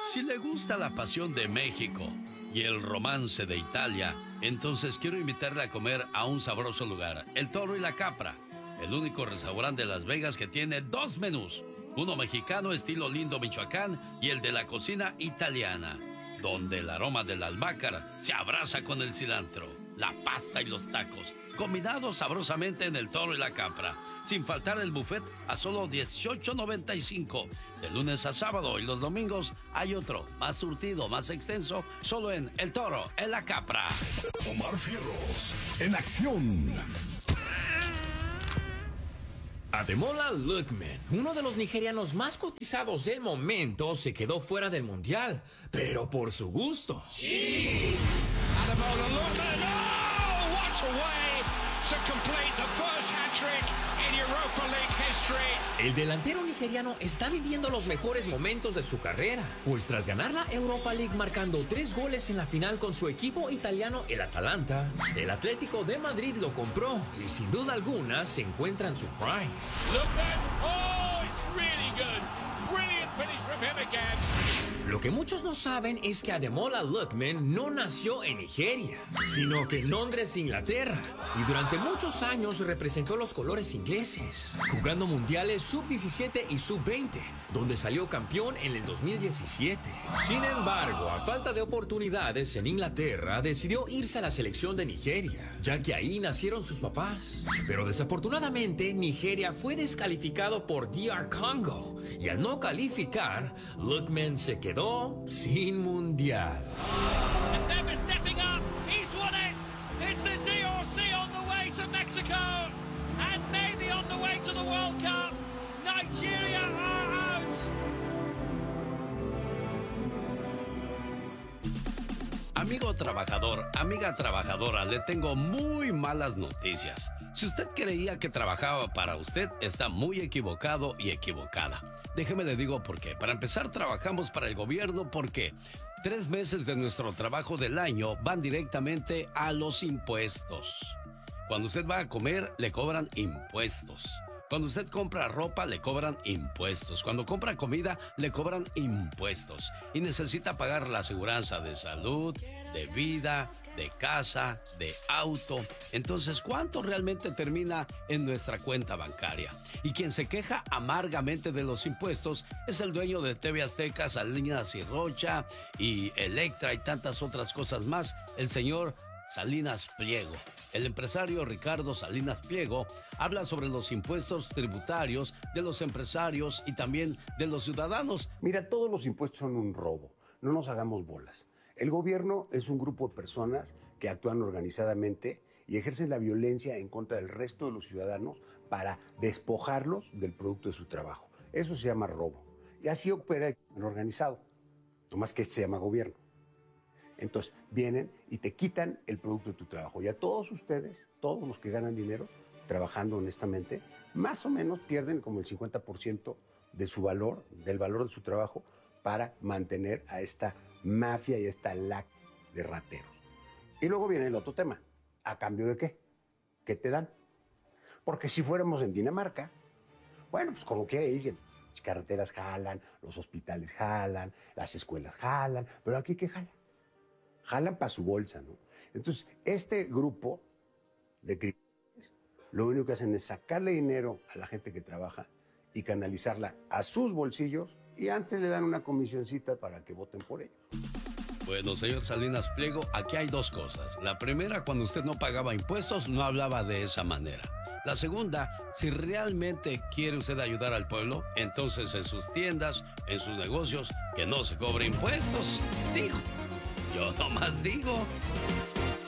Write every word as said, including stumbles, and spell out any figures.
Si le gusta la pasión de México y el romance de Italia, entonces quiero invitarle a comer a un sabroso lugar, El Toro y la Capra, el único restaurante de Las Vegas que tiene dos menús, uno mexicano estilo Lindo, Michoacán, y el de la cocina italiana, donde el aroma del albahaca se abraza con el cilantro, la pasta y los tacos, combinados sabrosamente en El Toro y la Capra. Sin faltar el buffet a solo dieciocho noventa y cinco, de lunes a sábado, y los domingos hay otro, más surtido, más extenso, solo en El Toro, en la Capra. Omar Fierros, en acción. Ademola Lookman, uno de los nigerianos más cotizados del momento, se quedó fuera del mundial, pero por su gusto. Sí. Ademola Lookman, oh, what a way to complete the first hat-trick in Europa League history. El delantero nigeriano está viviendo los mejores momentos de su carrera, pues tras ganar la Europa League marcando tres goles en la final con su equipo italiano, el Atalanta, el Atlético de Madrid lo compró y sin duda alguna se encuentra en su prime. Lookman, oh, it's really good. Brilliant finish from him again. Lo que muchos no saben es que Ademola Lookman no nació en Nigeria, sino que en Londres, Inglaterra, y durante muchos años representó los colores ingleses, jugando mundiales sub diecisiete y sub veinte, donde salió campeón en el dos mil diecisiete. Sin embargo, a falta de oportunidades en Inglaterra, decidió irse a la selección de Nigeria, ya que ahí nacieron sus papás. Pero desafortunadamente, Nigeria fue descalificado por D R Congo, y al no calificar, Lookman se quedó sin mundial. And never stepping up, he's won it. It's the D R C on the way to Mexico, and maybe on the way to the World Cup. Nigeria are out. Amigo trabajador, amiga trabajadora, le tengo muy malas noticias. Si usted creía que trabajaba para usted, está muy equivocado y equivocada. Déjeme le digo por qué. Para empezar, trabajamos para el gobierno porque tres meses de nuestro trabajo del año van directamente a los impuestos. Cuando usted va a comer, le cobran impuestos. Cuando usted compra ropa, le cobran impuestos. Cuando compra comida, le cobran impuestos. Y necesita pagar la aseguranza de salud, de vida, de casa, de auto. Entonces, ¿cuánto realmente termina en nuestra cuenta bancaria? Y quien se queja amargamente de los impuestos es el dueño de T V Azteca, Salinas y Rocha, y Electra y tantas otras cosas más, el señor Salinas Pliego. El empresario Ricardo Salinas Pliego habla sobre los impuestos tributarios de los empresarios y también de los ciudadanos. Mira, todos los impuestos son un robo. No nos hagamos bolas. El gobierno es un grupo de personas que actúan organizadamente y ejercen la violencia en contra del resto de los ciudadanos para despojarlos del producto de su trabajo. Eso se llama robo. Y así opera el crimen organizado. No más que se llama gobierno. Entonces, vienen y te quitan el producto de tu trabajo. Y a todos ustedes, todos los que ganan dinero, trabajando honestamente, más o menos pierden como el cincuenta por ciento de su valor, del valor de su trabajo, para mantener a esta mafia y a esta lacra de rateros. Y luego viene el otro tema. ¿A cambio de qué? ¿Qué te dan? Porque si fuéramos en Dinamarca, bueno, pues como quiere ir, las carreteras jalan, los hospitales jalan, las escuelas jalan, pero aquí ¿qué jalan? Jalan para su bolsa, ¿no? Entonces, este grupo de criminales, lo único que hacen es sacarle dinero a la gente que trabaja y canalizarla a sus bolsillos, y antes le dan una comisioncita para que voten por ellos. Bueno, señor Salinas Pliego, aquí hay dos cosas. La primera, cuando usted no pagaba impuestos, no hablaba de esa manera. La segunda, si realmente quiere usted ayudar al pueblo, entonces en sus tiendas, en sus negocios, que no se cobre impuestos. Digo, yo nomás digo.